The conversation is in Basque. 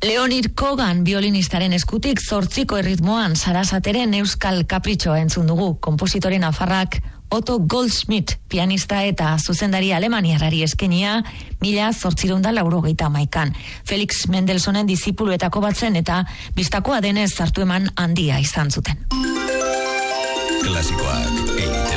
Leonid Kogan biolinistaren eskutik 8 erritmoan Sarasateren Euskal Kapritxoa entzun dugu. Konpositore nafarrak Otto Goldschmidt pianista eta zuzendari alemaniarrari eskenia 1891an. Felix Mendelssohnen disipuluetako bat zen eta bistakoa denez hartu eman handia izan zuten. Klasikoak